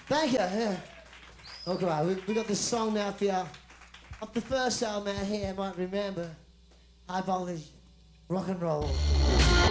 Thank you, yeah. Okay, right, we got this song now for you. Off the first album out here, you might remember. High Voltage Rock and Roll.